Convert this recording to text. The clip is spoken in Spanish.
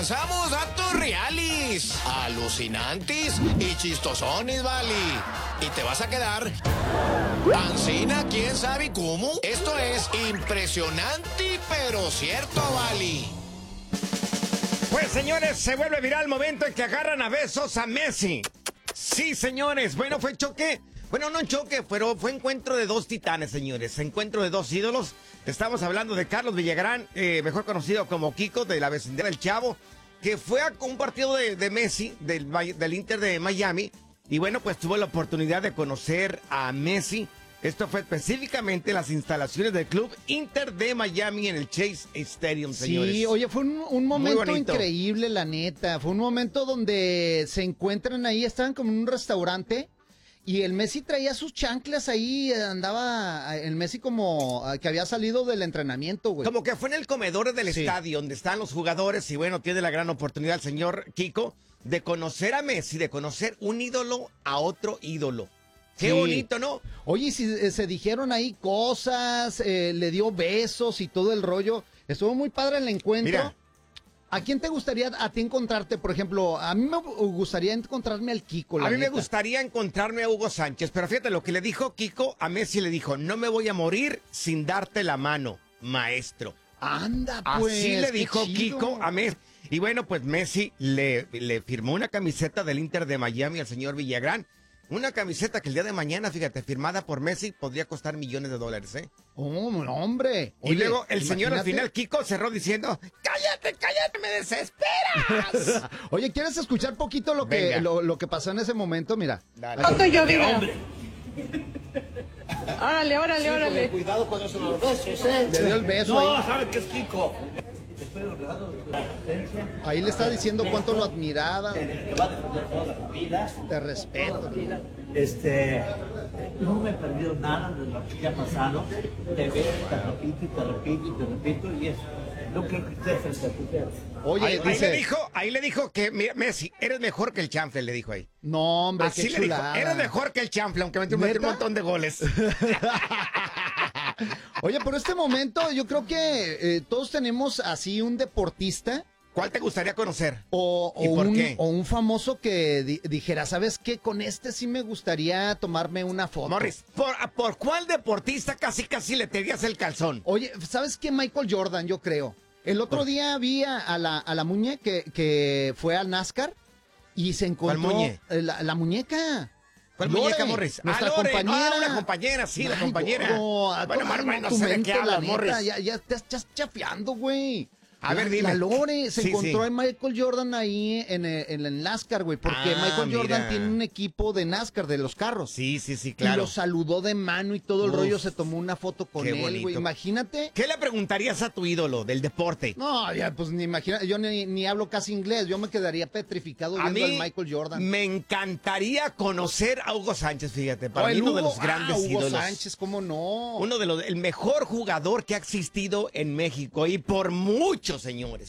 lanzamos datos reales, alucinantes y chistosones, vale. Y te vas a quedar ancina, quién sabe cómo. Esto es impresionante, pero cierto, vale. Pues, señores, se vuelve viral el momento en que agarran a besos a Messi. Sí, señores. Bueno, fue choque. Bueno, no un choque, pero fue encuentro de dos titanes, señores. Encuentro de dos ídolos. Estamos hablando de Carlos Villagrán, mejor conocido como Kiko, de la vecindad del Chavo, que fue a un partido de Messi, del Inter de Miami. Y bueno, pues tuvo la oportunidad de conocer a Messi. Esto fue específicamente las instalaciones del club Inter de Miami en el Chase Stadium, señores. Sí, oye, fue un momento increíble, la neta. Fue un momento donde se encuentran ahí, estaban como en un restaurante y el Messi traía sus chanclas ahí, andaba el Messi como que había salido del entrenamiento, güey. Como que fue en el comedor del estadio donde están los jugadores y bueno, tiene la gran oportunidad el señor Kiko de conocer a Messi, de conocer un ídolo a otro ídolo. Qué bonito, ¿no? Oye, si se dijeron ahí cosas, le dio besos y todo el rollo. Estuvo muy padre el encuentro. Mira. ¿A quién te gustaría a ti encontrarte? Por ejemplo, a mí me gustaría encontrarme al Kiko, A mí me gustaría encontrarme a Hugo Sánchez, pero fíjate lo que le dijo Kiko a Messi, le dijo, no me voy a morir sin darte la mano, maestro. Anda, pues. Así le dijo chido. Kiko a Messi. Y bueno, pues Messi le firmó una camiseta del Inter de Miami al señor Villagrán. Una camiseta que el día de mañana, fíjate, firmada por Messi, podría costar millones de dólares, ¿eh? Oh, hombre. Y luego el señor al final, Kiko, cerró diciendo, cállate, me desesperas. Oye, ¿quieres escuchar poquito lo que pasó en ese momento? Mira. Dale. ¿Cuánto yo digo? Órale. Cuidado con esos los besos, ¿eh? Le dio el beso No, ahí. ¿sabe qué es Kiko? Ahí le está diciendo cuánto lo admiraba. Que va a defender toda la vida. Te respeto. Toda la vida. No me he perdido nada de lo que ha pasado. Te veo, te repito, y es lo que usted se recupera. Oye, Ahí le dijo que, mira, Messi, eres mejor que el chanfle, le dijo ahí. No, hombre, Así qué le dijo, chulada. eres mejor que el chanfle, aunque metió un montón de goles. Oye, por este momento yo creo que todos tenemos así un deportista. ¿Cuál te gustaría conocer? ¿Y por qué? O un famoso que dijera, ¿sabes qué? Con este sí me gustaría tomarme una foto. Morris, ¿por cuál deportista casi le tenías el calzón? Oye, ¿sabes qué? Michael Jordan, yo creo. El otro día vi a la muñe que fue al NASCAR y se encontró muñe? La muñeca. ¿Cuál Lore, muñeca, Morris? Nuestra Lore. compañera. Una compañera, sí, la Ay, compañera. gordo, Bueno, toma no tu sé de mente, qué hablas, la neta, Morris. ya te estás chapeando, güey. A ver, dime. La Lore se Sí, encontró sí. a Michael Jordan ahí en el NASCAR, güey, porque Michael Jordan mira. tiene un equipo de NASCAR, de los carros. Sí, Y claro. lo saludó de mano y todo el Uf, rollo, se tomó una foto con qué él, güey. bonito. Imagínate. ¿Qué le preguntarías a tu ídolo del deporte? No, ya, pues ni imagina, yo ni hablo casi inglés, yo me quedaría petrificado A viendo mí al Michael Jordan. me encantaría conocer a Hugo Sánchez, fíjate, para Oh, mí el uno de Hugo, los grandes Hugo ídolos. Sánchez, ¿cómo no? El mejor jugador que ha existido en México y por mucho, señores.